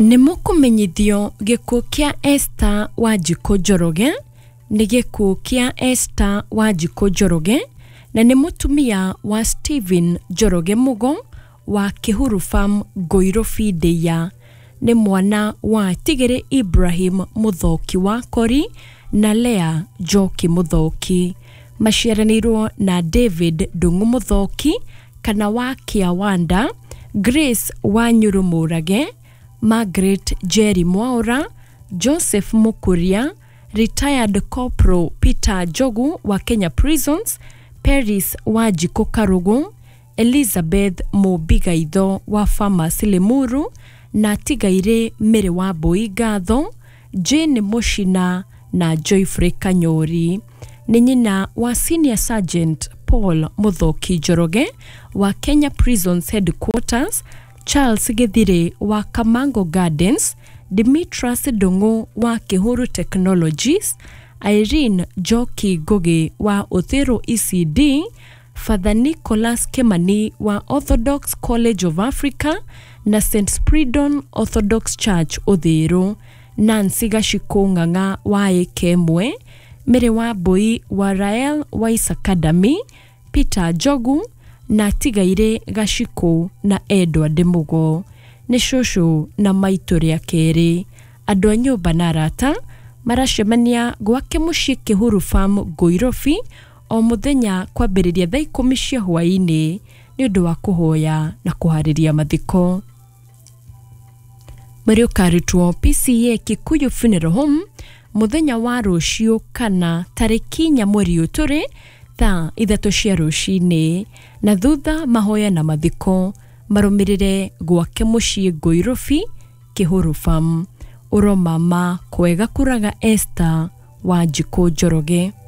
Nimukumenyithio gikuo kia Esther Wanjiku Njoroge ni gikuo kia Esther Wanjiku Njoroge na ni mutumia wa Stephen Njoroge Mugo wa Kihuru Farm Ngoirobi Ndeia. Ni mwana wa Tigere Ibrahim Muthoki wa Kori na Lea Njoki Muthoki. Maciaranirwo na David Ndungu Muthoki kana wa Kiawanda, Grace Wanyuru Murage, Margaret Jerry Mwaura, Joseph Mukuria, Retired Corporal Peter Jogu wa Kenya Prisons, Paris Wanjiku Karugu, Elizabeth Mubigaitho wa Pharmacy Limuru na Tigaire Mere wa Boigatho, Jane Mushina na Joyfrey Kanyori. Ni nyina wa Senior Sergeant Paul Muthoki Njoroge wa Kenya Prisons Headquarters, Charles Githire wa Kamango Gardens, Demetrius Ndungu wa Kihuru Technologies, Irene Njoki Ngugi wa Uthiru ECD, Father Nicholas Kimani wa Orthodox College of Africa na St. Spiridon Orthodox Church Uthiru, Nancy Gashiko Ng'ang'a wa Ekemwe, Mere wa Boi wa Rael Wise Academy, Peter Jogu na Tigaire Gashiko na Edward Mugo. Ni shosho na maituri ya keri. Andu a nyumba na arata maracemania gwake mucii Kihuru Farm Ngoirobi o muthenya kwambiriria thaa 10 cia hwaini ni undu wa kuhoya na kuhariria mathiko. Mario Karitwo PCA Kikuyu Funeral Home muthenya wa rucio kana tariki nyamweri uturi thaa 3 cia rucini na thutha mahoya na mathiko marumirire gwake mucii Ngoirobi Kihuru Farm. Uromama kwega kuraga Esther Wanjiku Njoroge.